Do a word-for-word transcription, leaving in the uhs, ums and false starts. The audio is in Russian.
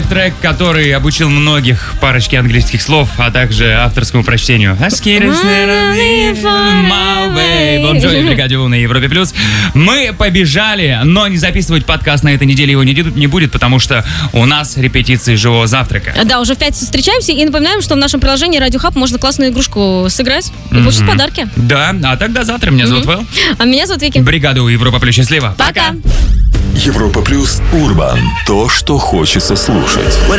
трек, который обучил многих парочке английских слов, а также авторскому прочтению. Бон Джови в «Бригаде У» на Европе плюс. Мы побежали, но не записывать подкаст на этой неделе его не, не будет, потому что у нас репетиции живого завтрака. Да, уже в пятницу встречаемся и напоминаем, что в нашем приложении Radio Hub можно классную игрушку сыграть и mm-hmm. получить подарки. Да, а тогда завтра. Меня mm-hmm. зовут Вэл. А меня зовут Вики. «Бригада У» Европа плюс. Счастливо. Пока. Европа плюс Урбан. То, что хочется слушать.